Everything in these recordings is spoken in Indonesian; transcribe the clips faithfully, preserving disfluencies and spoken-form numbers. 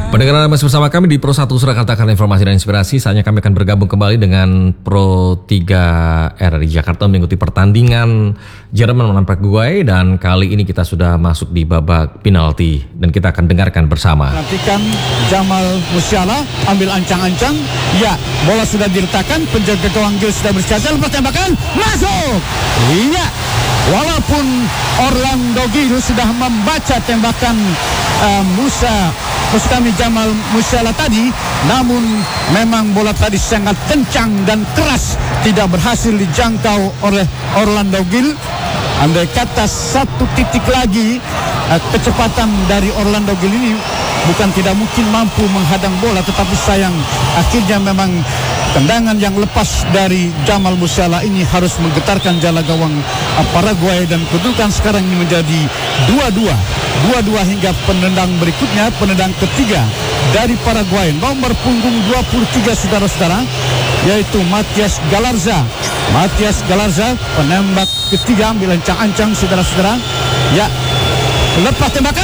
Pendengar masih bersama kami di Pro satu Surakarta karena informasi dan inspirasi. Saatnya kami akan bergabung kembali dengan Pro tiga R di Jakarta mengikuti pertandingan Jerman melawan Paraguay, dan kali ini kita sudah masuk di babak penalti dan kita akan dengarkan bersama. Nantikan Jamal Musiala ambil ancang-ancang, ya bola sudah diletakkan, penjaga gawang Gil sudah bersiap, lepas tembakan masuk. Iya, walaupun Orlando Gil sudah membaca tembakan uh, Musa Maksud kami Jamal Musiala tadi, namun memang bola tadi sangat kencang dan keras, tidak berhasil dijangkau oleh Orlando Gil. Andai kata satu titik lagi uh, kecepatan dari Orlando Gil ini bukan tidak mungkin mampu menghadang bola, tetapi sayang akhirnya memang tendangan yang lepas dari Jamal Musiala ini harus menggetarkan jala gawang Paraguay, dan kedudukan sekarang ini menjadi dua dua. dua dua hingga penendang berikutnya, penendang ketiga dari Paraguay, nomor punggung dua puluh tiga saudara-saudara, yaitu Matias Galarza. Matias Galarza, penembak ketiga, ambil ancang-ancang saudara-saudara. Ya, lepas tembakan.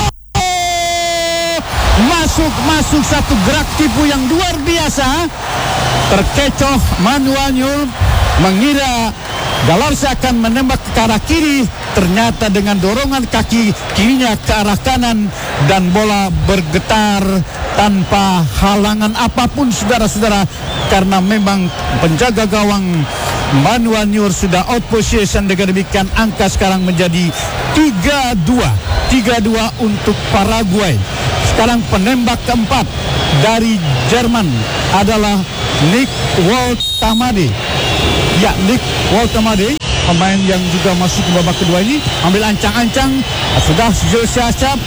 Masuk, masuk satu gerak tipu yang luar biasa. Terkecoh Manuel Neuer, mengira Galarza akan menembak ke arah kiri, ternyata dengan dorongan kaki kirinya ke arah kanan dan bola bergetar tanpa halangan apapun saudara-saudara, karena memang penjaga gawang Manuel Neuer sudah out position. Dengan demikian angka sekarang menjadi tiga dua. tiga dua untuk Paraguay. Sekarang penembak keempat dari Jerman adalah Nick Woltemade. Ya, Nick Woltemade, pemain yang juga masuk ke babak kedua ini, ambil ancang-ancang, sudah siap-siap.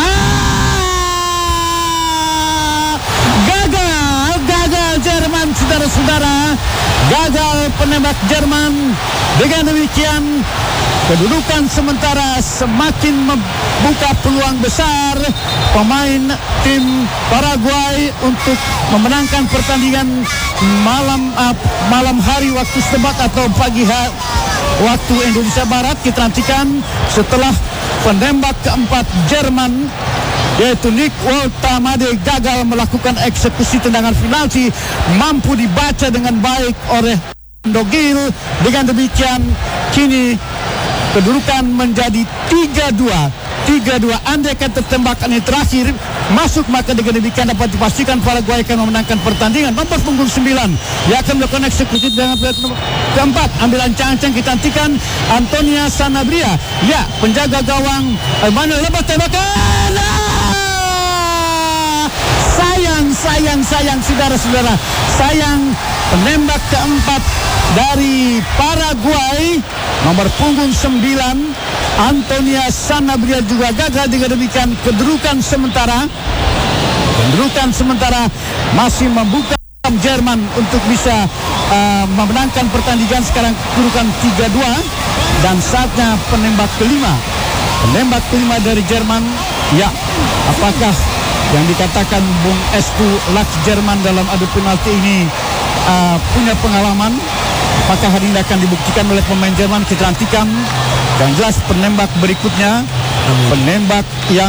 Ah! Gagal, gagal Jerman saudara-saudara. Gagal penembak Jerman. Dengan demikian kedudukan sementara semakin membuka peluang besar pemain tim Paraguay untuk memenangkan pertandingan malam uh, malam hari waktu setempat atau pagi hari waktu Indonesia Barat. Kita nantikan setelah penembak keempat Jerman, yaitu Nick Woltemade, gagal melakukan eksekusi tendangan penalti, mampu dibaca dengan baik oleh Dogil. Dengan demikian kini kedudukan menjadi tiga dua. tiga dua. Andai kata tembakan ini terakhir masuk, maka dengan demikian dapat dipastikan Paraguay akan memenangkan pertandingan. Nomor punggung sembilan yang akan melakukan eksekusi dengan nomor keempat, ambil ancang-ancang. Kita nantikan Antonia Sanabria. Ya, penjaga gawang Emmanuel, lepas tembakan. Ah! Sayang, sayang, sayang saudara-saudara. Sayang, penembak keempat dari Paraguay, nomor punggung sembilan, Antonia Sanabria juga gagal. Dengan demikian kedudukan sementara kedudukan sementara masih membuka Jerman untuk bisa uh, memenangkan pertandingan. Sekarang kedudukan tiga dua, dan saatnya penembak kelima penembak kelima dari Jerman. Ya, apakah yang dikatakan Bung Esku Laks Jerman dalam adu penalti ini uh, punya pengalaman? Apakah hari ini akan dibuktikan oleh pemain Jerman? Kita nantikan. Yang jelas penembak berikutnya, penembak yang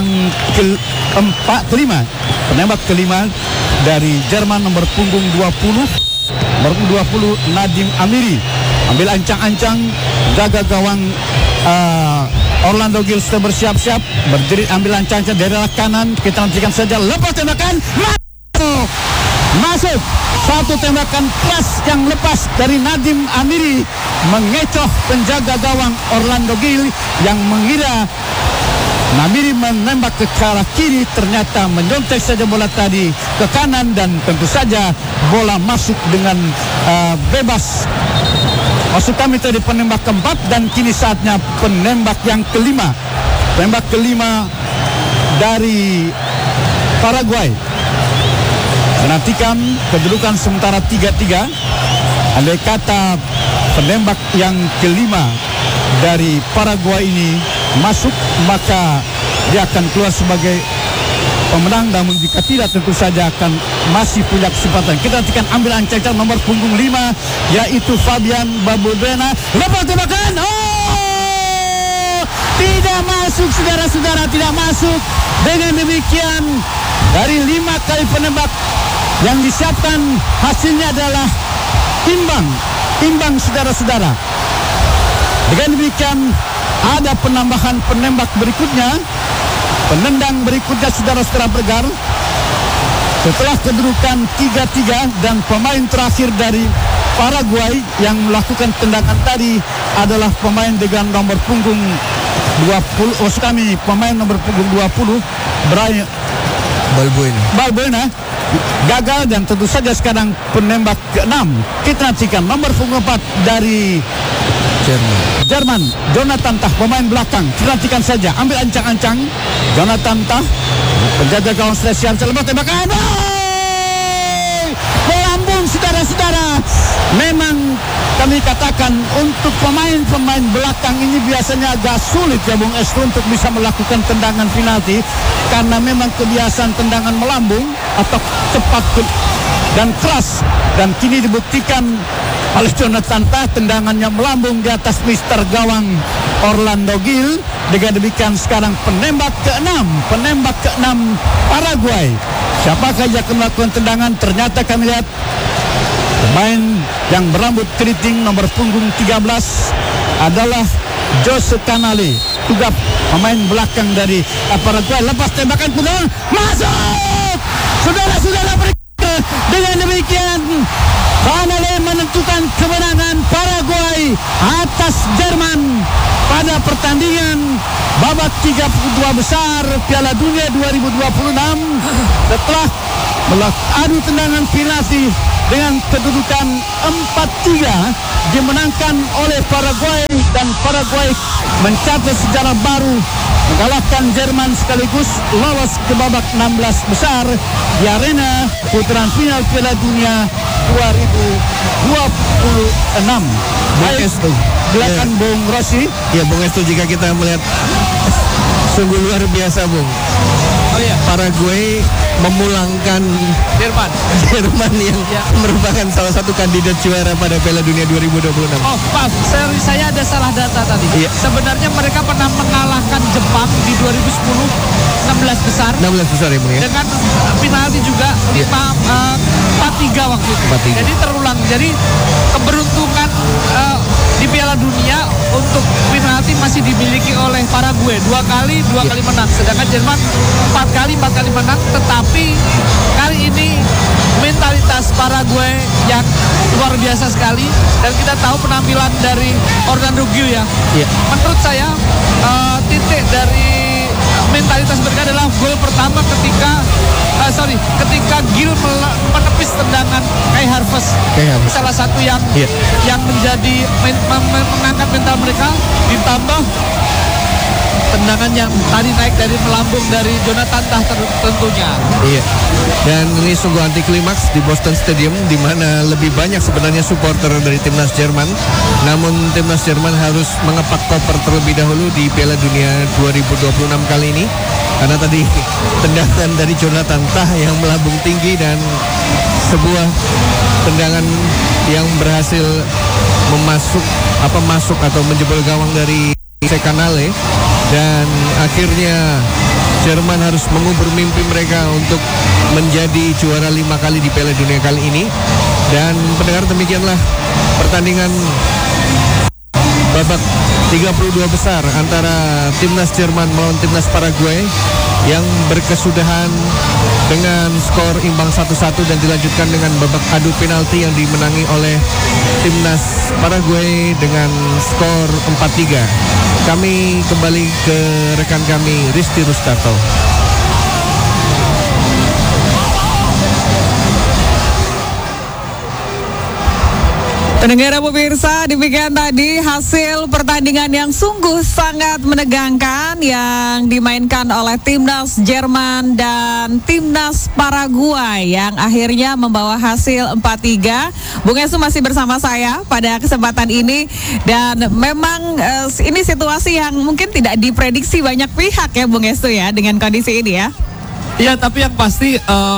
keempat kelima, penembak kelima dari Jerman, nomor punggung dua puluh, nomor dua puluh Nadim Amiri, ambil ancang-ancang, jaga gawang uh, Orlando Gil sudah bersiap-siap, berdiri, ambil ancang-ancang dari arah kanan. Kita nantikan saja, lepas tembakan, masuk, masuk. Satu tembakan keras yang lepas dari Nadim Amiri mengecoh penjaga gawang Orlando Gil yang mengira Amiri menembak ke arah kiri, ternyata menyontek saja bola tadi ke kanan, dan tentu saja bola masuk dengan uh, bebas. Maksud kami tadi penembak keempat, dan kini saatnya penembak yang kelima. Penembak kelima dari Paraguay. Menantikan kedudukan sementara tiga tiga. Andai kata penembak yang kelima dari Paraguay ini masuk, maka dia akan keluar sebagai pemenang. Namun jika tidak, tentu saja akan masih punya kesempatan. Kita nantikan, ambil ancang-ancang nomor punggung lima, yaitu Fabian Babudena. Lepas tembakan, oh, tidak masuk saudara-saudara, tidak masuk. Dengan demikian Dari lima kali penembak yang disiapkan, hasilnya adalah imbang. Imbang saudara-saudara. Dengan demikian ada penambahan penembak berikutnya. Penendang berikutnya saudara-saudara bergar. Setelah kedudukan tiga tiga dan pemain terakhir dari Paraguay yang melakukan tendangan tadi adalah pemain dengan nomor punggung dua puluh. Oh kami pemain nomor punggung dua puluh Brian Balbuena. Balbuena gagal, dan tentu saja sekarang penembak keenam kita nantikan nomor punggung empat dari Jerman. Jerman, Jonathan Tah, pemain belakang. Perhatikan saja, ambil ancang-ancang Jonathan Tah, penjaga gawang spesial, selepas tembakan melambung saudara-saudara. Memang kami katakan untuk pemain-pemain belakang ini biasanya agak sulit ya Bung Estu untuk bisa melakukan tendangan penalti, karena memang kebiasaan tendangan melambung atau cepat dan keras, dan kini dibuktikan oleh Jonathan Tah, tendangannya melambung di atas mister gawang Orlando Gil. Dengan demikian sekarang penembak keenam, penembak keenam Paraguay. Siapakah yang akan melakukan tendangan? Ternyata kami lihat pemain yang berambut keriting nomor punggung tiga belas adalah Jose Canale, juga pemain belakang dari Paraguay. Lepas tembakan penuh, masuk! Saudara-saudara, dengan demikian Canale menentukan kemenangan Paraguay atas Jerman pada pertandingan babak tiga puluh dua besar Piala Dunia dua ribu dua puluh enam setelah adu tendangan penalti dengan kedudukan empat tiga dimenangkan oleh Paraguay, dan Paraguay mencatat sejarah baru mengalahkan Jerman sekaligus lolos ke babak enam belas besar di arena putaran final Piala Dunia dua ribu dua puluh enam. Baik, silakan ya. Bung Rossi. Ya Bung Estu, jika kita melihat sungguh luar biasa Bung. Oh iya, Paraguay memulangkan Jerman. Jerman yang ya. merupakan salah satu kandidat juara pada Piala Dunia dua ribu dua puluh enam. Oh, maaf, saya, saya ada salah data tadi. Iya. Sebenarnya mereka pernah mengalahkan Jepang di dua ribu sepuluh enam belas besar. enam belas besar ya Bung ya. Dengan penalti juga lima empat tiga waktu itu. empat tiga. Jadi terulang. Jadi keberuntungan uh, di Piala Dunia untuk penalti masih dimiliki oleh Paraguay, dua kali dua ya. kali menang, sedangkan Jerman empat kali empat kali menang. Tetapi kali ini mentalitas Paraguay yang luar biasa sekali, dan kita tahu penampilan dari Orlando Gil ya. ya. Menurut saya uh, titik dari mentalitas mereka adalah gol pertama ketika uh, sorry ketika Gil menepis tendangan Kai Havertz. Salah satu yang yeah. yang menjadi men, men, mengangkat mental mereka, ditambah tendangan yang tadi naik dari melambung dari Jonathan Tah tentunya. Iya. Dan ini sungguh anti klimaks di Boston Stadium, di mana lebih banyak sebenarnya supporter dari timnas Jerman. Namun timnas Jerman harus mengepak koper terlebih dahulu di Piala Dunia dua ribu dua puluh enam kali ini, karena tadi tendangan dari Jonathan Tah yang melambung tinggi dan sebuah tendangan yang berhasil memasuk apa masuk atau menjebol gawang dari Canale, dan akhirnya Jerman harus mengubur mimpi mereka untuk menjadi juara lima kali di Piala Dunia kali ini. Dan pendengar, demikianlah pertandingan babak tiga puluh dua besar antara timnas Jerman melawan timnas Paraguay yang berkesudahan dengan skor imbang satu satu dan dilanjutkan dengan babak adu penalti yang dimenangi oleh timnas Paraguay dengan skor empat tiga. Kami kembali ke rekan kami Risti Rustarto. Pendengar pemirsa, demikian tadi hasil pertandingan yang sungguh sangat menegangkan yang dimainkan oleh timnas Jerman dan timnas Paraguay yang akhirnya membawa hasil empat tiga. Bung Esu masih bersama saya pada kesempatan ini, dan memang eh, ini situasi yang mungkin tidak diprediksi banyak pihak ya Bung Esu ya dengan kondisi ini ya. Iya, tapi yang pasti uh,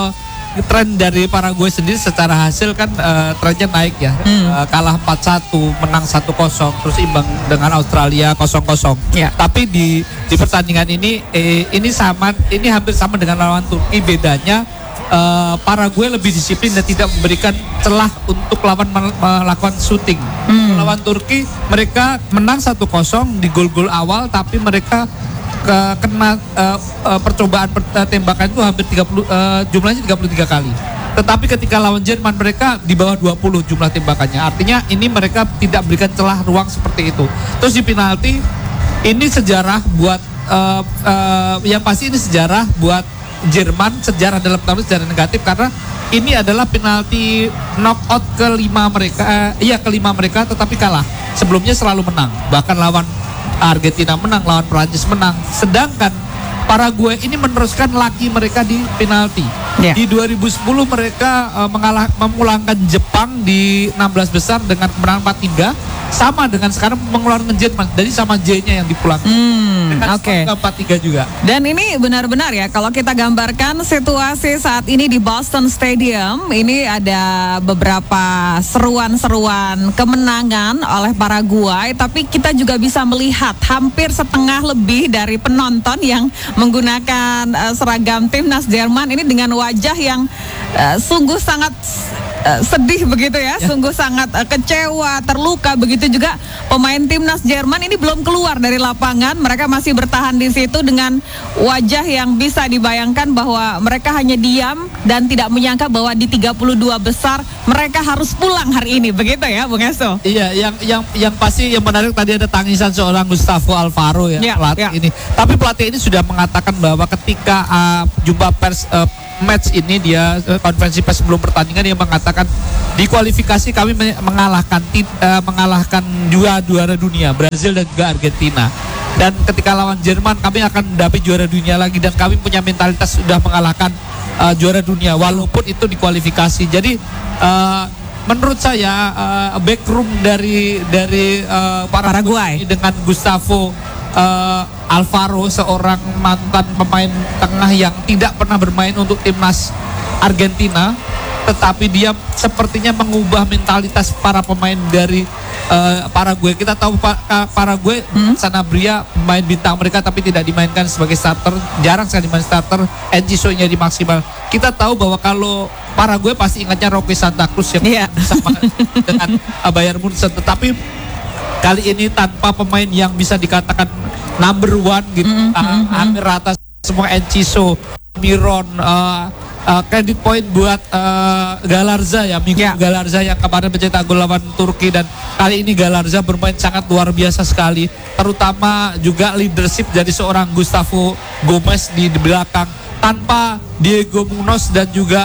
tren dari Paraguay sendiri secara hasil kan uh, trennya naik ya. Hmm. Uh, kalah empat satu, menang satu kosong, terus imbang dengan Australia kosong kosong. Ya. Tapi di di pertandingan ini eh, ini sama ini hampir sama dengan lawan Turki, bedanya uh, Paraguay lebih disiplin dan tidak memberikan celah untuk lawan melakukan shooting. Hmm. Lawan Turki mereka menang satu kosong di gol-gol awal, tapi mereka ke kena uh, uh, percobaan per, uh, tembakan itu hampir tiga puluh uh, jumlahnya tiga puluh tiga kali. Tetapi ketika lawan Jerman mereka di bawah dua puluh jumlah tembakannya. Artinya ini mereka tidak berikan celah ruang seperti itu. Terus di penalti ini sejarah buat uh, uh, yang pasti ini sejarah buat Jerman, sejarah dalam tahun sejarah negatif karena ini adalah penalti knockout kelima mereka, uh, iya kelima mereka tetapi kalah. Sebelumnya selalu menang, bahkan lawan Argentina menang, lawan Prancis menang. Sedangkan Paraguay ini meneruskan laki mereka di penalti. Yeah. Di dua ribu sepuluh mereka uh, mengalah, memulangkan Jepang di enam belas besar dengan kemenangan empat tiga. Sama dengan sekarang mengeluarkan Jerman. Jadi sama J-nya yang dipulangkan. Hmm, dengan okay. empat tiga juga. Dan ini benar-benar ya, kalau kita gambarkan situasi saat ini di Boston Stadium, ini ada beberapa seruan-seruan kemenangan oleh Paraguay, tapi kita juga bisa melihat hampir setengah lebih dari penonton yang menggunakan uh, seragam timnas Jerman ini dengan wajah yang uh, sungguh sangat uh, sedih begitu ya, ya. Sungguh sangat uh, kecewa, terluka. Begitu juga pemain timnas Jerman ini belum keluar dari lapangan, mereka masih bertahan di situ dengan wajah yang bisa dibayangkan bahwa mereka hanya diam dan tidak menyangka bahwa di tiga puluh dua besar mereka harus pulang hari ini, begitu ya Bung Esso? Iya, yang yang yang pasti yang menarik tadi ada tangisan seorang Gustavo Alfaro ya, ya pelatih ya. ini. Tapi pelatih ini sudah mengatakan bahwa ketika uh, jumpa pers uh, match ini dia uh, konferensi pers sebelum pertandingan dia mengatakan di kualifikasi kami mengalahkan uh, mengalahkan dua juara dunia, Brazil dan juga Argentina. Dan ketika lawan Jerman kami akan mendapat juara dunia lagi dan kami punya mentalitas sudah mengalahkan uh, juara dunia walaupun itu di kualifikasi. Jadi uh, menurut saya uh, backroom dari dari uh, Paraguay dengan Gustavo uh, Alfaro, seorang mantan pemain tengah yang tidak pernah bermain untuk timnas Argentina, tetapi dia sepertinya mengubah mentalitas para pemain dari uh, Paraguay. Kita tahu pa, Paraguay hmm? Sanabria pemain bintang mereka tapi tidak dimainkan sebagai starter, jarang sekali dimain starter, Enciso-nya di maksimal. Kita tahu bahwa kalau Paraguay pasti ingatnya Roque Santa Cruz yang yeah. bersama dengan uh, Bayern Munchen, tetapi kali ini tanpa pemain yang bisa dikatakan number one gitu, mm-hmm, uh, hampir rata semua, Enciso, Miron, uh, uh, credit point buat uh, Galarza ya, Miguel yeah. Galarza yang kemarin mencetak gol lawan Turki, dan kali ini Galarza bermain sangat luar biasa sekali, terutama juga leadership dari seorang Gustavo Gomez di, di belakang, tanpa Diego Munoz dan juga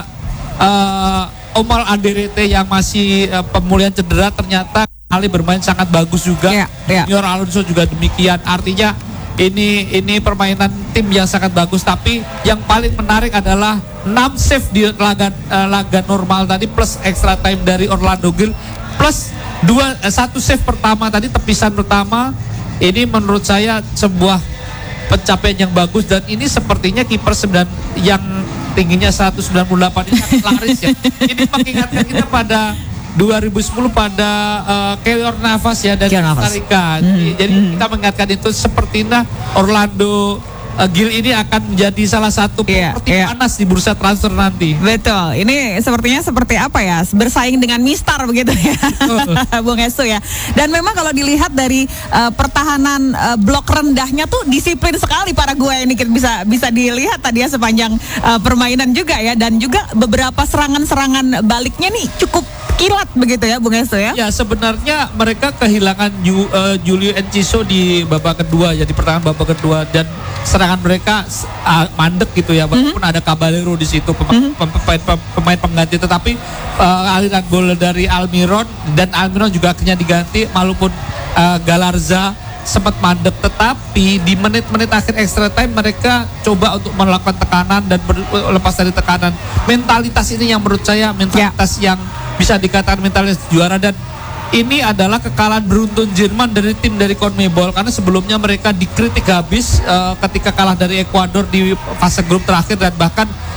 uh, Omar Alderete yang masih uh, pemulihan cedera, ternyata kali bermain sangat bagus juga. Yeah, yeah. Junior Alonso juga demikian. Artinya ini ini permainan tim yang sangat bagus. Tapi yang paling menarik adalah enam save di laga uh, laga normal tadi plus extra time dari Orlando Gil plus dua uh, satu save pertama tadi, tepisan pertama. Ini menurut saya sebuah pencapaian yang bagus, dan ini sepertinya kiper sembilan yang tingginya seratus sembilan puluh delapan ini akan laris ya. Ini mengingatkan kita pada dua ribu sepuluh pada uh, Keylor Navas ya dari Costa Rica. Hmm. Jadi hmm. kita mengingatkan itu, sepertinya Orlando uh, Gil ini akan menjadi salah satu yeah, properti yeah. panas di bursa transfer nanti. Betul. Ini sepertinya seperti apa ya? Bersaing dengan Mistar begitu ya. Bung Esso ya. Dan memang kalau dilihat dari uh, pertahanan uh, blok rendahnya tuh disiplin sekali Paraguay ini, bisa bisa dilihat tadi ya sepanjang uh, permainan juga ya, dan juga beberapa serangan-serangan baliknya nih cukup kilat begitu ya Bung Esso ya. Ya sebenarnya mereka kehilangan Ju, uh, Julio Enciso di babak kedua ya, di pertengahan babak kedua, dan serangan mereka uh, mandek gitu ya, walaupun mm-hmm. ada Caballero di situ pemain, mm-hmm. pemain, pemain pengganti, tetapi uh, aliran gol dari Almiron, dan Almiron juga akhirnya diganti walaupun uh, Galarza sempat mandek, tetapi di menit-menit akhir extra time mereka coba untuk melakukan tekanan dan lepas dari tekanan. Mentalitas ini yang menurut saya mentalitas yeah. yang bisa dikatakan mentalitas juara, dan ini adalah kekalahan beruntun Jerman dari tim dari CONMEBOL, karena sebelumnya mereka dikritik habis uh, ketika kalah dari Ekuador di fase grup terakhir, dan bahkan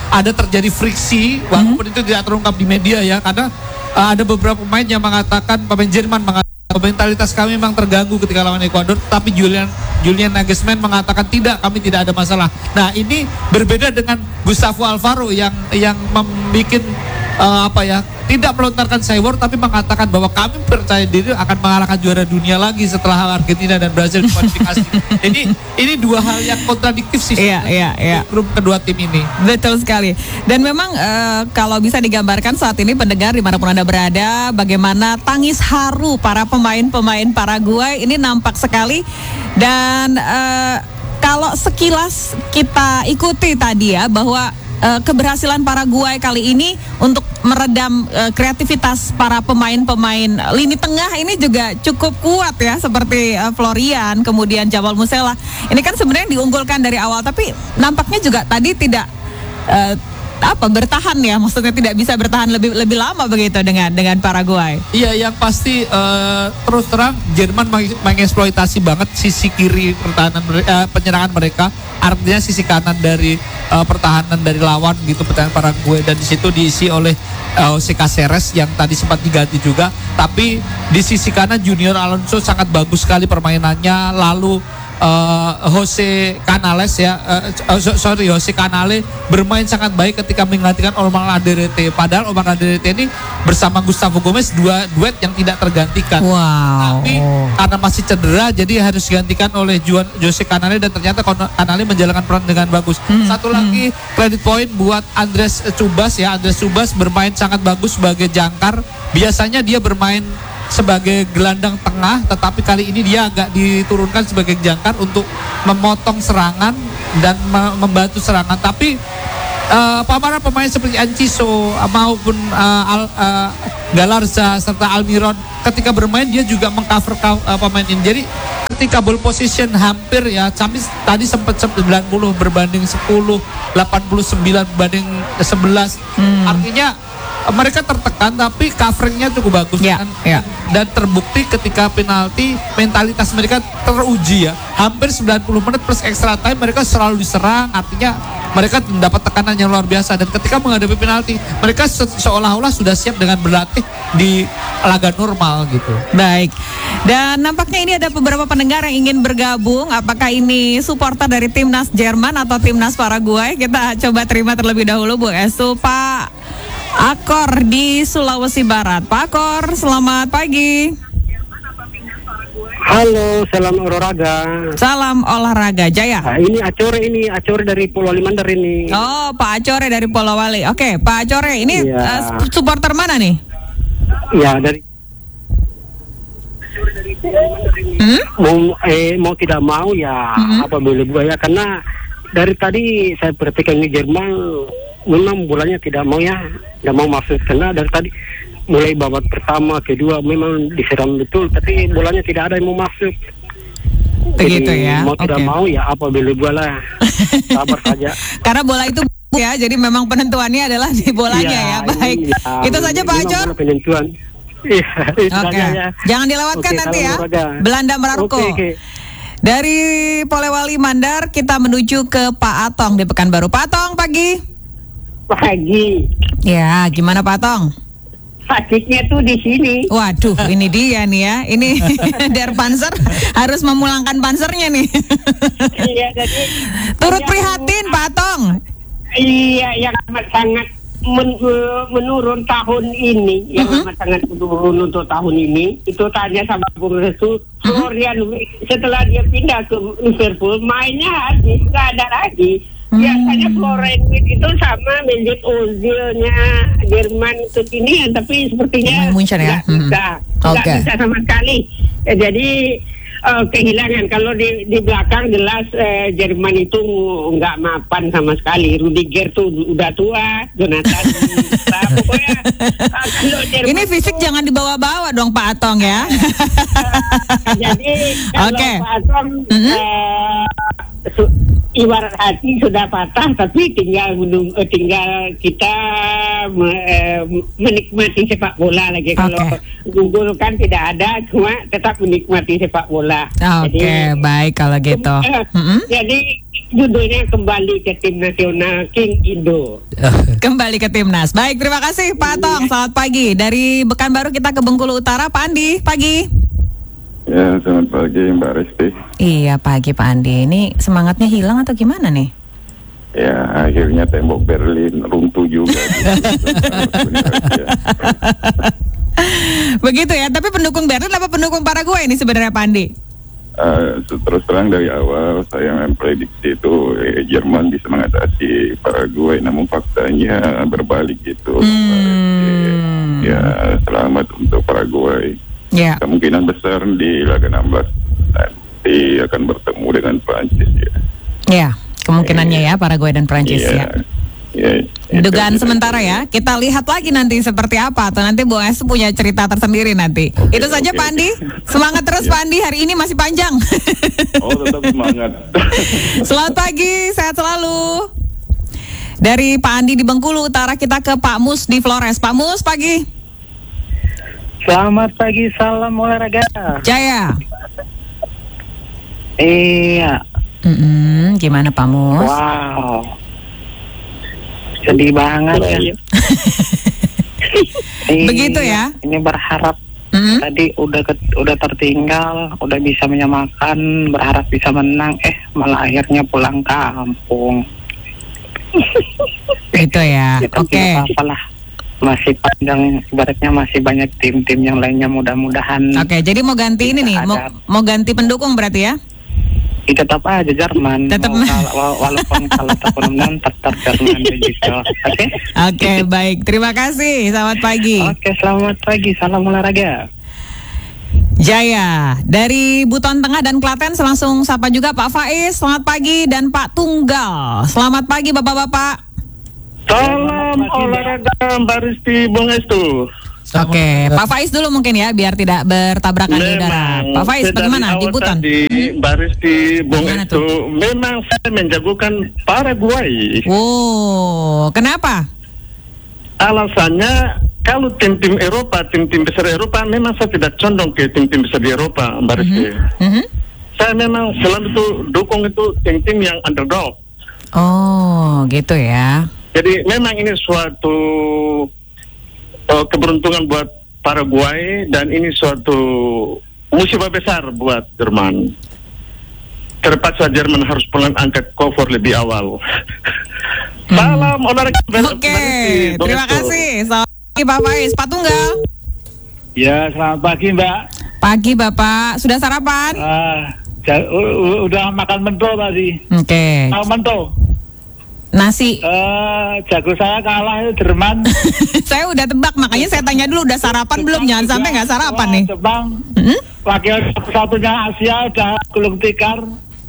ada terjadi friksi, walaupun itu tidak terungkap di media ya, karena uh, ada beberapa pemain yang mengatakan, pemain Jerman mengatakan mentalitas kami memang terganggu ketika lawan Ekuador, tapi Julian Julian Nagelsmann mengatakan tidak, kami tidak ada masalah. Nah, ini berbeda dengan Gustavo Alvaro yang yang membuat uh, apa ya, tidak melontarkan cyber tapi mengatakan bahwa kami percaya diri akan mengalahkan juara dunia lagi setelah Argentina dan Brazil kualifikasi. Jadi ini dua hal yang kontradiktif sih. Iya, iya, iya. Grup kedua tim ini. Betul sekali. Dan memang uh, kalau bisa digambarkan saat ini pendengar dimanapun Anda berada, bagaimana tangis haru para pemain-pemain Paraguay ini nampak sekali. Dan uh, kalau sekilas kita ikuti tadi ya, bahwa uh, keberhasilan Paraguay kali ini untuk meredam uh, kreativitas para pemain-pemain lini tengah ini juga cukup kuat ya, seperti uh, Florian, kemudian Jamal Musiala. Ini kan sebenarnya diunggulkan dari awal, tapi nampaknya juga tadi tidak uh, apa bertahan ya, maksudnya tidak bisa bertahan lebih lebih lama begitu dengan dengan Paraguay. Iya, yang pasti uh, terus terang Jerman meng- mengeksploitasi banget sisi kiri pertahanan uh, penyerangan mereka, artinya sisi kanan dari uh, pertahanan dari lawan gitu, pertahanan Paraguay, dan di situ diisi oleh uh, Jose Caceres yang tadi sempat diganti juga. Tapi di sisi kanan Junior Alonso sangat bagus sekali permainannya, lalu Uh, Jose Canales ya, uh, sorry Jose Canale bermain sangat baik ketika menggantikan Omar Alderete. Padahal Omar Alderete ini bersama Gustavo Gomez dua duet yang tidak tergantikan. Wow. Tapi karena masih cedera, jadi harus digantikan oleh Juan Jose Canale, dan ternyata Canale menjalankan peran dengan bagus. Hmm. Satu lagi credit point buat Andres Cubas ya, Andres Cubas bermain sangat bagus sebagai jangkar. Biasanya dia bermain sebagai gelandang tengah, tetapi kali ini dia agak diturunkan sebagai jangkar untuk memotong serangan dan me- membantu serangan. Tapi uh, para pemain seperti Enciso maupun uh, Al, uh, Galarza serta Almiron ketika bermain dia juga mengcover uh, pemain ini. Jadi ketika ball position hampir ya, tapi tadi sempat sembilan puluh berbanding sepuluh, delapan puluh sembilan berbanding sebelas. Hmm. Artinya mereka tertekan tapi coveringnya cukup bagus, ya, dan, ya. dan terbukti ketika penalti mentalitas mereka teruji ya. Hampir sembilan puluh menit plus extra time mereka selalu diserang, artinya mereka mendapat tekanan yang luar biasa, dan ketika menghadapi penalti mereka se- seolah-olah sudah siap dengan berlatih di laga normal gitu. Baik. Dan nampaknya ini ada beberapa pendengar yang ingin bergabung. Apakah ini supporter dari timnas Jerman atau timnas Paraguay? Kita coba terima terlebih dahulu Bu Esu. Pak Akor di Sulawesi Barat. Pak Akor, selamat pagi. Halo, salam olahraga. Salam olahraga, Jaya. Nah, ini Acore, ini Acore dari Polowali Mandar ini. Oh, Pak Acore dari Polowali. Oke, Pak Acore, ini ya. uh, supporter mana nih? Ya, dari Hmm? mau eh mau tidak mau ya hmm. apa boleh buat ya, karena dari tadi saya perhatikan di Jerman memang bolanya tidak mau ya, tidak mau masuk, karena dari tadi mulai babak pertama, kedua memang diserang betul, tapi bolanya tidak ada yang mau masuk. Begitu jadi, ya. Mau okay. tidak mau ya apa boleh buat lah, sabar saja. Karena bola itu ya, jadi memang penentuannya adalah di bolanya ya. ya. Baik, ya, itu saja Pak Acor. Penentuan. Iya. Oke. Okay. Ya. Jangan dilewatkan okay, nanti ya. Olahraga. Belanda Maroko. Okay, okay. Dari Polewali Mandar kita menuju ke Pak Atong di Pekanbaru. Pak Atong, pagi. Pagi. Ya, gimana Pak Tong? Sakitnya tuh di sini. Waduh, ini dia nih ya. Ini Der Panzer harus memulangkan panzernya nih. Iya, jadi turut prihatin Pak Tong. Iya, yang amat sangat men, menurun tahun ini, yang uh-huh. amat sangat menurun untuk tahun ini. Itu tanya sama guru itu, Florian uh-huh. setelah dia pindah ke Liverpool, mainnya habis, nggak ada lagi. Biasanya Florian itu sama Mesut Ozil-nya Jerman itu ini, tapi sepertinya Munchen ya. nggak bisa, nggak okay. bisa sama sekali. Ya, jadi uh, kehilangan. Kalau di di belakang jelas uh, Jerman itu nggak mapan sama sekali. Rudiger tuh udah tua, Jonathan. Nah, pokoknya uh, ini fisik itu, jangan dibawa-bawa dong Pak Atong ya. uh, jadi kalau okay. Pak Atong mm-hmm. uh, su- ibarat hati sudah patah, tapi tinggal menung, tinggal kita me, eh, menikmati sepak bola lagi. Okay. Kalau Google kan tidak ada, cuma tetap menikmati sepak bola. Oke, okay, baik kalau gitu. Uh, mm-hmm. Jadi judulnya kembali ke tim nasional King Indo. Kembali ke timnas. Baik, terima kasih Pak Tong. Selamat pagi. Dari Pekanbaru kita ke Bengkulu Utara. Pak Andi, pagi. Ya, selamat pagi Mbak Resti. Iya, pagi Pak Andi. Ini semangatnya hilang atau gimana nih? Ya, akhirnya tembok Berlin runtuh juga. Begitu ya, tapi pendukung Berlin apa pendukung Paraguay ini sebenarnya Pak Andi? Uh, terus terang dari awal saya memprediksi itu eh, Jerman bisa mengatasi Paraguay, namun faktanya berbalik gitu. Hmm. Ya, selamat untuk Paraguay. Ya. Kemungkinan besar di laga enam belas nanti akan bertemu dengan Prancis ya. Ya, kemungkinannya ya Paraguay dan Prancis ya. Ya, dugaan sementara ya. Kita lihat lagi nanti seperti apa. Atau nanti Bu Es punya cerita tersendiri nanti. Okay, itu saja okay, Pak Andi. Semangat terus ya. Pak Andi. Hari ini masih panjang. Oh, tetap semangat. Selamat pagi, sehat selalu. Dari Pak Andi di Bengkulu Utara kita ke Pak Mus di Flores. Pak Mus, pagi. Selamat pagi, salam olahraga. Jaya. Iya. Mm-mm, gimana Pak Mus? Wow. Sedih banget ya. Begitu ya. Ini berharap mm-hmm. tadi udah ke, udah tertinggal, udah bisa menyamakan, berharap bisa menang, eh malah akhirnya pulang kampung. Itu ya. Ya, Oke. Okay. Apalah. Masih panjang, ibaratnya masih banyak tim-tim yang lainnya, mudah-mudahan. Oke, okay, jadi mau ganti ini nih, mau, mau ganti pendukung berarti ya? Ya, tetap aja Jerman. Tetap mau kalah, walaupun kalau ataupun menang tetap Jerman begitu. Oke? Okay? Oke, okay, baik. Terima kasih. Selamat pagi. Oke, okay, selamat pagi. Salam olahraga. Jaya dari Buton Tengah dan Klaten, langsung sapa juga Pak Faiz. Selamat pagi dan Pak Tunggal. Selamat pagi Bapak-bapak. Salam olahraga Mbak Risti Bung Estu. Oke, okay. Pak Faiz dulu mungkin ya, biar tidak bertabrakan di udara. Pak Faiz, bagaimana di Buton? Di Mbak Risti Bung Estu, memang saya menjagokan Paraguay. Oh, kenapa? Alasannya, kalau tim-tim Eropa, tim-tim besar Eropa, memang saya tidak condong ke tim-tim besar di Eropa, Mbak Risti. Mm-hmm. Mm-hmm. Saya memang selalu itu dukung itu tim-tim yang underdog. Oh, gitu ya. Jadi memang ini suatu uh, keberuntungan buat Paraguay dan ini suatu musibah besar buat Jerman. Terpaksa Jerman harus pulang angkat cover lebih awal. Hmm. Salam olahraga. Oke, okay, terima kasih. Selamat pagi Pak Faiz. Pak Tunggal. Ya, selamat pagi Mbak. Pagi Bapak. Sudah sarapan? Uh, udah makan mentol tadi. Oke. Okay. Makan mentol. Nasi. Uh, jago saya kalah itu Jerman. Saya udah tebak, makanya saya tanya dulu udah sarapan Jepang belum? Jangan juga, sampai nggak sarapan nih. Jepang, hmm? wakil satu-satunya Asia udah gulung tikar.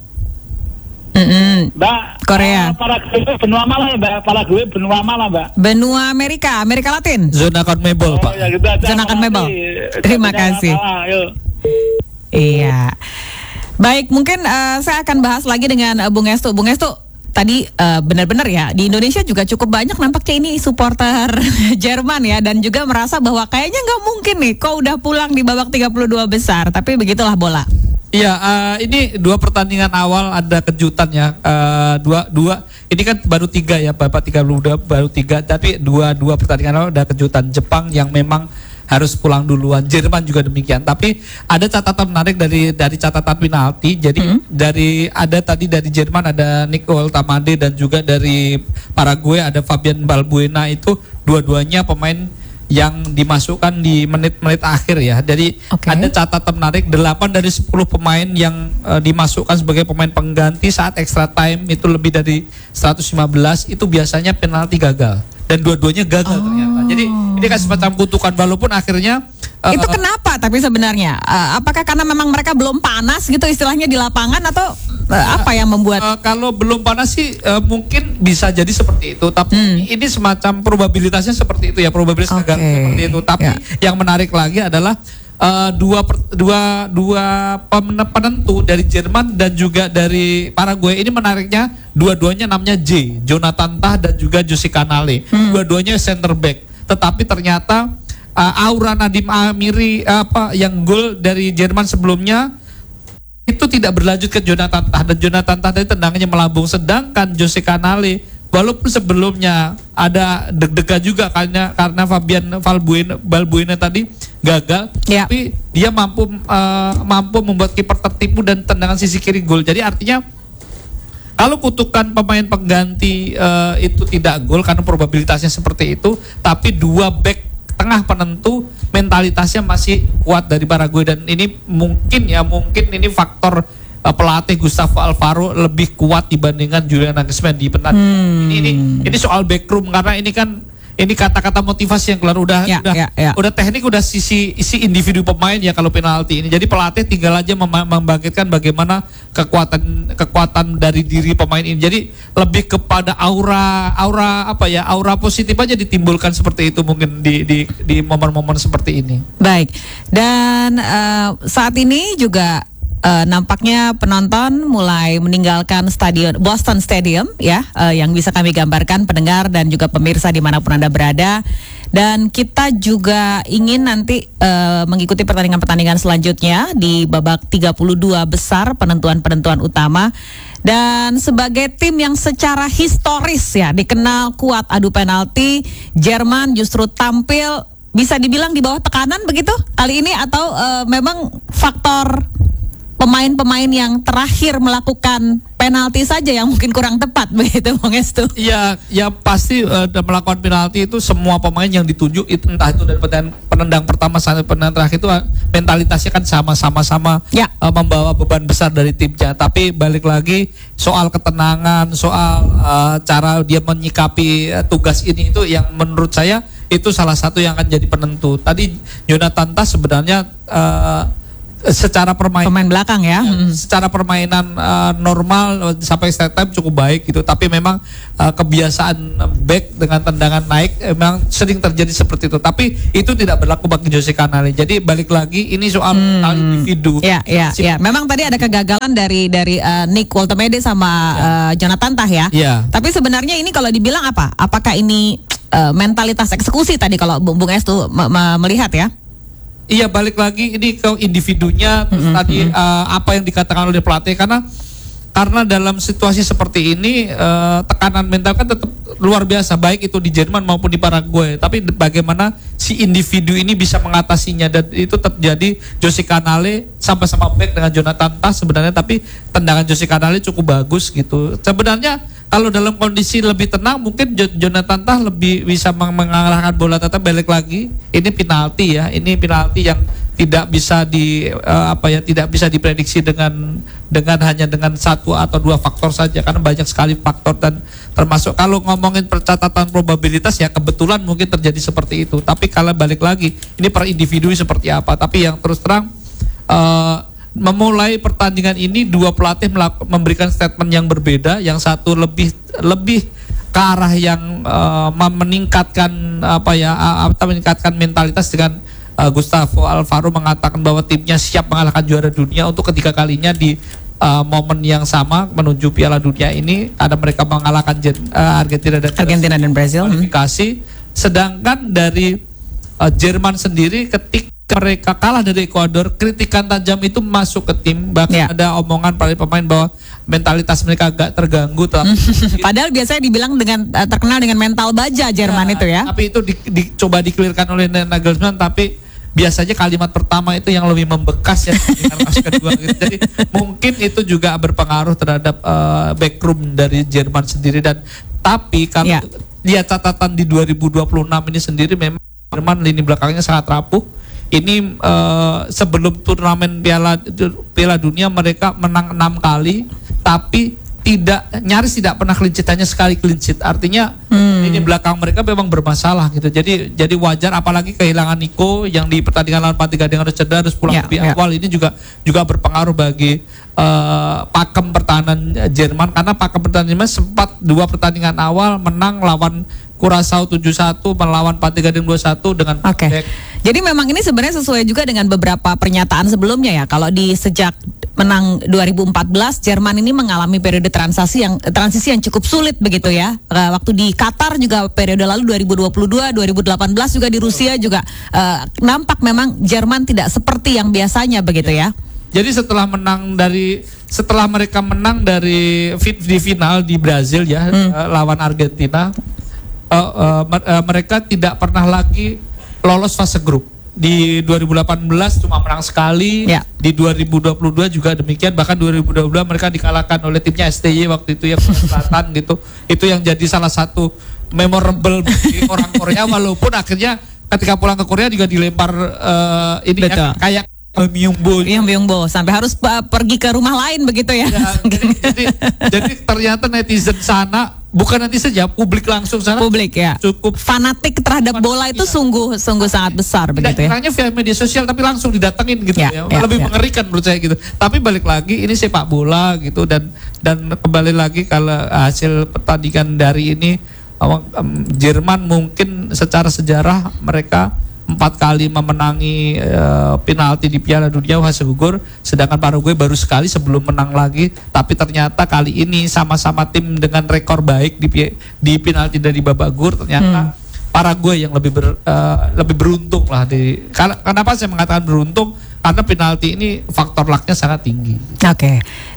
Mm-hmm. Mbak. Korea. Uh, para gue benua mana ya Mbak? Para gue benua mana Mbak? Benua Amerika, Amerika Latin. Zona CONMEBOL oh, Pak. Ya gitu aja. Zona CONMEBOL. Terima kasih. Kalah, iya. Baik, mungkin uh, saya akan bahas lagi dengan uh, Bung Estu. Bung Estu. Tadi uh, benar-benar ya, di Indonesia juga cukup banyak nampaknya ini supporter Jerman ya, dan juga merasa bahwa kayaknya nggak mungkin nih kok udah pulang di babak tiga puluh dua besar, tapi begitulah bola. Iya, uh, ini dua pertandingan awal ada kejutan ya, uh, dua dua ini kan baru tiga ya, babak tiga puluh dua baru tiga, tapi dua dua pertandingan awal ada kejutan. Jepang yang memang harus pulang duluan, Jerman juga demikian. Tapi ada catatan menarik dari dari catatan penalti. Jadi hmm. dari ada tadi dari Jerman ada Nicole Tamade dan juga dari Paraguay ada Fabian Balbuena, itu dua-duanya pemain yang dimasukkan di menit-menit akhir ya. Jadi okay. ada catatan menarik, delapan dari sepuluh pemain yang uh, dimasukkan sebagai pemain pengganti saat extra time itu lebih dari seratus lima belas, itu biasanya penalti gagal. Dan dua-duanya gagal oh. ternyata. Jadi ini kan semacam kutukan, walaupun akhirnya uh, itu kenapa tapi sebenarnya uh, apakah karena memang mereka belum panas gitu istilahnya di lapangan, atau uh, apa yang membuat uh, kalau belum panas sih uh, mungkin bisa jadi seperti itu, tapi hmm. ini semacam probabilitasnya seperti itu ya, probabilitas okay. gagal seperti itu. Tapi yeah. yang menarik lagi adalah Uh, dua, per, dua dua penentu dari Jerman dan juga dari Paraguay ini menariknya, dua-duanya namanya J, Jonathan Tah dan juga Jussi Canale. Hmm. Dua-duanya center back. Tetapi ternyata uh, Aura Nadim Amiri apa yang gol dari Jerman sebelumnya itu tidak berlanjut ke Jonathan Tah, dan Jonathan Tah tadi tendangannya melambung, sedangkan Jose Canale walaupun sebelumnya ada deg-degan juga karena karena Fabian Balbuena, Balbuena tadi gagal, ya. tapi dia mampu uh, mampu membuat kiper tertipu dan tendangan sisi kiri gol. Jadi artinya kalau kutukan pemain pengganti uh, itu tidak gol karena probabilitasnya seperti itu, tapi dua back tengah penentu mentalitasnya masih kuat dari Paraguay, dan ini mungkin ya mungkin ini faktor uh, pelatih Gustavo Alfaro lebih kuat dibandingkan Julian Nagelsmann di pertandingan Hmm. ini, ini ini soal backroom, karena ini kan ini kata-kata motivasi yang keluar udah Ya, udah ya, ya. udah teknik, udah sisi isi individu pemain ya kalau penalti ini. Jadi pelatih tinggal aja mem- membangkitkan bagaimana kekuatan kekuatan dari diri pemain ini. Jadi lebih kepada aura aura apa ya aura positif aja ditimbulkan seperti itu mungkin di di di momen-momen seperti ini. Baik, dan eh, saat ini juga eh, nampaknya penonton mulai meninggalkan stadion Boston Stadium ya, eh, yang bisa kami gambarkan pendengar dan juga pemirsa dimanapun Anda berada. Dan kita juga ingin nanti eh, mengikuti pertandingan-pertandingan selanjutnya di babak tiga puluh dua besar penentuan-penentuan utama. Dan sebagai tim yang secara historis ya dikenal kuat adu penalti, Jerman justru tampil bisa dibilang di bawah tekanan begitu kali ini, atau uh, memang faktor pemain-pemain yang terakhir melakukan penalti saja yang mungkin kurang tepat begitu, Bang Estu? Iya, ya pasti uh, melakukan penalti itu semua pemain yang ditunjuk itu, entah itu dari penendang, penendang pertama sampai penendang terakhir itu uh, mentalitasnya kan sama-sama sama ya. uh, membawa beban besar dari timnya. Tapi balik lagi soal ketenangan, soal uh, cara dia menyikapi uh, tugas ini itu yang menurut saya itu salah satu yang akan jadi penentu. Tadi Jonathan Tah sebenarnya uh, secara permainan pemain belakang ya, ya secara permainan uh, normal sampai set time cukup baik gitu, tapi memang uh, kebiasaan back dengan tendangan naik memang sering terjadi seperti itu, tapi itu tidak berlaku bagi Jose Canale. Jadi balik lagi ini soal Hmm. individu. Ya, ya, ya. Memang tadi ada kegagalan dari dari uh, Nick Woltemade sama Ya. uh, Jonathan Tah ya. Ya. Tapi sebenarnya ini kalau dibilang apa? Apakah ini uh, mentalitas eksekusi tadi kalau Bung Bung Estu me- me- melihat ya? Iya, balik lagi ini ke individunya, terus Mm-hmm. tadi uh, apa yang dikatakan oleh pelatih, karena karena dalam situasi seperti ini uh, tekanan mental kan tetap luar biasa, baik itu di Jerman maupun di Paraguay. Tapi bagaimana si individu ini bisa mengatasinya, dan itu terjadi. Jose Canale sama-sama back dengan Jonathan Tah sebenarnya, tapi tendangan Jose Canale cukup bagus gitu. Sebenarnya kalau dalam kondisi lebih tenang mungkin Jonathan Tah lebih bisa mengarahkan bola, tetap balik lagi ini penalti ya, ini penalti yang tidak bisa di uh, apa ya tidak bisa diprediksi dengan dengan hanya dengan satu atau dua faktor saja, karena banyak sekali faktor, dan termasuk kalau ngomongin percatatan probabilitas ya kebetulan mungkin terjadi seperti itu. Tapi kalau balik lagi ini per individu seperti apa, tapi yang terus terang uh, memulai pertandingan ini dua pelatih melak- memberikan statement yang berbeda. Yang satu lebih lebih ke arah yang uh, meningkatkan apa ya atau meningkatkan mentalitas dengan uh, Gustavo Alfaro mengatakan bahwa timnya siap mengalahkan juara dunia untuk ketiga kalinya di uh, momen yang sama menuju Piala Dunia ini. Ada mereka mengalahkan Jen, uh, Argentina dan Argentina dan Brazil kualifikasi. Sedangkan dari uh, Jerman sendiri ketika mereka kalah dari Ekuador, kritikan tajam itu masuk ke tim. Bahkan Ya. ada omongan para pemain bahwa mentalitas mereka agak terganggu. Padahal biasanya dibilang dengan uh, terkenal dengan mental baja Jerman Ya, itu ya. Tapi itu di, dicoba dikelirkan oleh Nagelsmann, tapi biasanya kalimat pertama itu yang lebih membekas ya dengan pas kedua gitu. Jadi mungkin itu juga berpengaruh terhadap uh, backroom dari Jerman sendiri. Dan tapi kalau Ya. lihat catatan di dua ribu dua puluh enam ini sendiri, memang Jerman lini belakangnya sangat rapuh. Ini uh, sebelum turnamen Piala Piala Dunia mereka menang enam kali, tapi tidak nyaris tidak pernah clean sheet, hanya sekali clean sheet. Artinya Hmm. ini belakang mereka memang bermasalah gitu. Jadi jadi wajar, apalagi kehilangan Nico yang di pertandingan lawan Portugal harus cedera, harus pulang Ya, lebih ya. awal. Ini juga juga berpengaruh bagi uh, pakem pertahanan Jerman, karena pakem pertahanan Jerman sempat dua pertandingan awal menang lawan Curaçao tujuh satu, melawan Portugal dua satu dengan Oke. back. Jadi memang ini sebenarnya sesuai juga dengan beberapa pernyataan sebelumnya ya. Kalau di sejak menang dua ribu empat belas, Jerman ini mengalami periode transisi yang transisi yang cukup sulit begitu ya. Uh, waktu di Qatar juga periode lalu dua ribu dua puluh dua, dua ribu delapan belas juga di Rusia juga uh, nampak memang Jerman tidak seperti yang biasanya begitu ya. Jadi setelah menang dari setelah mereka menang dari fit di final di Brazil ya hmm. uh, lawan Argentina, uh, uh, uh, mereka tidak pernah lagi lolos fase grup. Di dua ribu delapan belas cuma menang sekali, ya. Di dua ribu dua puluh dua juga demikian, bahkan dua ribu dua puluh dua mereka dikalahkan oleh timnya S T Y waktu itu ya Selatan gitu. Itu yang jadi salah satu memorable bagi orang Korea, walaupun akhirnya ketika pulang ke Korea juga dilempar uh, ini ya, kayak Myungbo, yang Myungbo sampai harus uh, pergi ke rumah lain begitu ya. ya jadi, jadi, jadi ternyata netizen sana, bukan netizen ya, publik langsung sana. Publik ya. Cukup fanatik terhadap fanatik, bola itu ya. sungguh sungguh sangat besar begitu ya. Tidak via media sosial tapi langsung didatengin gitu ya. ya. ya Lebih ya. mengerikan menurut saya gitu. Tapi balik lagi ini sepak bola gitu, dan dan kembali lagi kalau hasil pertandingan dari ini um, Jerman mungkin secara sejarah mereka empat kali memenangi uh, penalti di Piala Dunia hasil gugur, sedangkan Paraguay baru sekali sebelum menang lagi. Tapi ternyata kali ini sama-sama tim dengan rekor baik di di penalti dari babak gugur. Ternyata hmm. Paraguay yang lebih ber, uh, lebih beruntung lah. Di, kenapa saya mengatakan beruntung? Karena penalti ini faktor lucknya sangat tinggi. Oke. Okay.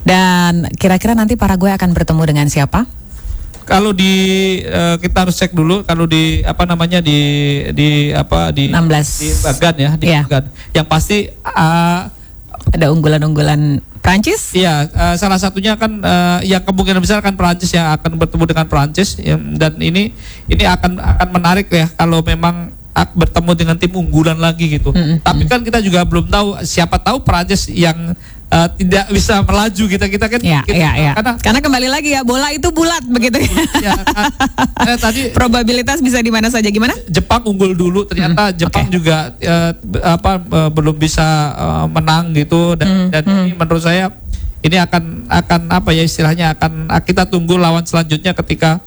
Dan kira-kira nanti Paraguay akan bertemu dengan siapa? Kalau di uh, kita harus cek dulu kalau di apa namanya di di apa di enam belas di Bagan ya di yeah. Bagan. Yang pasti uh, ada unggulan-unggulan Prancis? Iya, uh, salah satunya kan uh, yang kemungkinan besar kan Prancis yang akan bertemu dengan Prancis ya, dan ini ini akan akan menarik ya kalau memang bertemu dengan tim unggulan lagi gitu. Mm-hmm. Tapi kan kita juga belum tahu, siapa tahu Prancis yang Uh, tidak bisa melaju kita kita kan ya, kita, ya, ya. Karena, karena kembali lagi ya bola itu bulat begitu ya, kan, eh, tadi probabilitas bisa di mana saja. Gimana Jepang unggul dulu ternyata hmm, Jepang okay. juga uh, apa uh, belum bisa uh, menang gitu dan, hmm, dan hmm. ini menurut saya ini akan akan apa ya istilahnya akan kita tunggu lawan selanjutnya ketika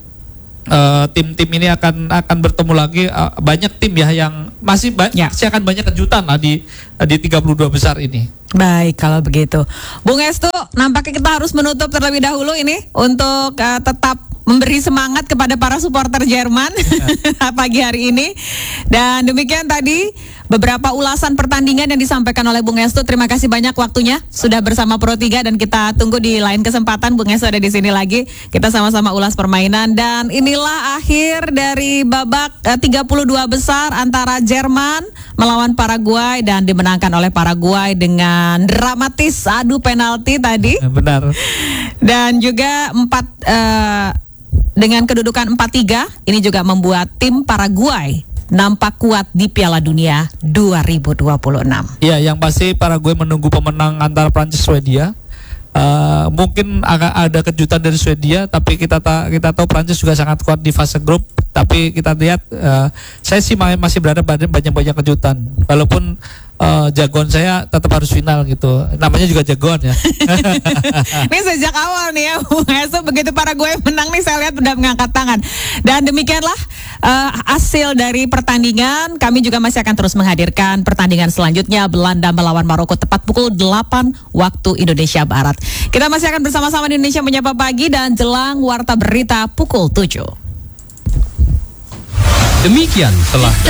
Uh, tim-tim ini akan akan bertemu lagi. Uh, banyak tim ya yang masih ba- ya. masih akan banyak kejutan lah di di tiga puluh dua besar ini. Baik kalau begitu, Bung Estu, nampaknya kita harus menutup terlebih dahulu ini untuk uh, tetap memberi semangat kepada para supporter Jerman ya. Pagi hari ini. Dan demikian tadi beberapa ulasan pertandingan yang disampaikan oleh Bung Estu. Terima kasih banyak waktunya sudah bersama Pro tiga, dan kita tunggu di lain kesempatan Bung Estu ada di sini lagi. Kita sama-sama ulas permainan, dan inilah akhir dari babak eh, tiga puluh dua besar antara Jerman melawan Paraguay, dan dimenangkan oleh Paraguay dengan dramatis adu penalti tadi. Ya, benar. Dan juga empat eh, dengan kedudukan empat tiga, ini juga membuat tim Paraguay nampak kuat di Piala Dunia dua ribu dua puluh enam. Ya, yang pasti Paraguay menunggu pemenang antara Prancis Swedia. Uh, mungkin agak ada kejutan dari Swedia, tapi kita ta- kita tahu Prancis juga sangat kuat di fase grup. Tapi kita lihat, uh, saya sih masih berada pada banyak-banyak kejutan. Walaupun uh, jagoan saya tetap harus final gitu. Namanya juga jagoan ya. Ini sejak awal nih ya, Bung Estu, begitu Paraguay menang nih saya lihat udah mengangkat tangan. Dan demikianlah uh, hasil dari pertandingan. Kami juga masih akan terus menghadirkan pertandingan selanjutnya, Belanda melawan Maroko tepat pukul delapan waktu Indonesia Barat. Kita masih akan bersama-sama di Indonesia Menyapa Pagi dan jelang warta berita pukul tujuh. Demikian telah